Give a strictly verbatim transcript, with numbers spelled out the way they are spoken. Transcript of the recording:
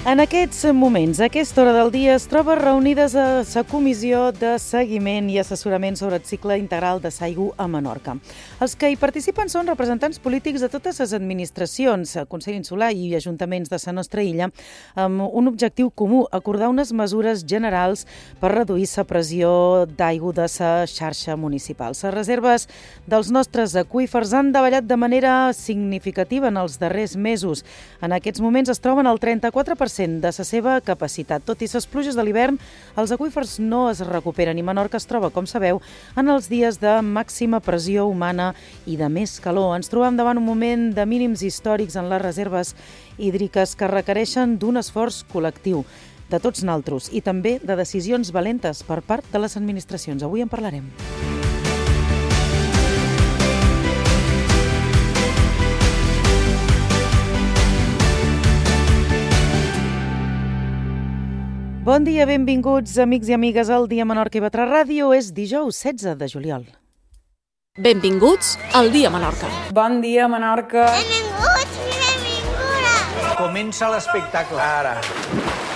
En aquests moments, a aquesta hora del dia, es troba reunides a la Comissió de Seguiment i Assessorament sobre el cicle integral de l'aigua a Menorca. Els que hi participen són representants polítics de totes les administracions, Consell Insular i ajuntaments de la nostra illa, amb un objectiu comú, acordar unes mesures generals per reduir la pressió d'aigua de la xarxa municipal. Les reserves dels nostres aqüífers han davallat de manera significativa en els darrers mesos. En aquests moments es troben al trenta-quatre per cent de la seva capacitat. Tot i les pluges de l'hivern, els aqüífers no es recuperen i Menorca es troba, com sabeu, en els dies de màxima pressió humana i de més calor. Ens trobem davant un moment de mínims històrics en les reserves hídriques que requereixen d'un esforç col·lectiu de tots naltros i també de decisions valentes per part de les administracions. Avui en parlarem. Bon dia, benvinguts, amics i amigues, al Dia Menorca i Batra Ràdio. És dijous setze de juliol. Benvinguts al Dia Menorca. Bon dia, Menorca. Benvinguts i benvingudes. Comença l'espectacle ara.